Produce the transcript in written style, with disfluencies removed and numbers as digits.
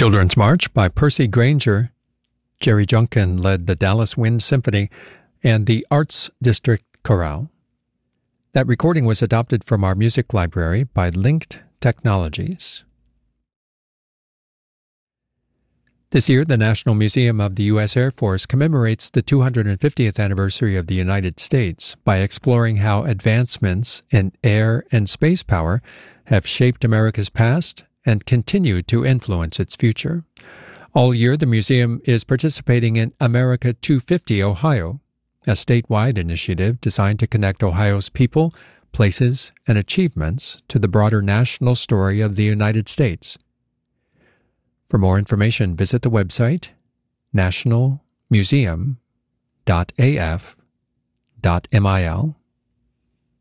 Children's March by Percy Grainger. Jerry Junkin led the Dallas Wind Symphony and the Arts District Chorale. That recording was adopted from our music library by Linked Technologies. This year, the National Museum of the U.S. Air Force commemorates the 250th anniversary of the United States by exploring how advancements in air and space power have shaped America's past and continue to influence its future. All year, the museum is participating in America 250 Ohio, a statewide initiative designed to connect Ohio's people, places, and achievements to the broader national story of the United States. For more information, visit the website nationalmuseum.af.mil.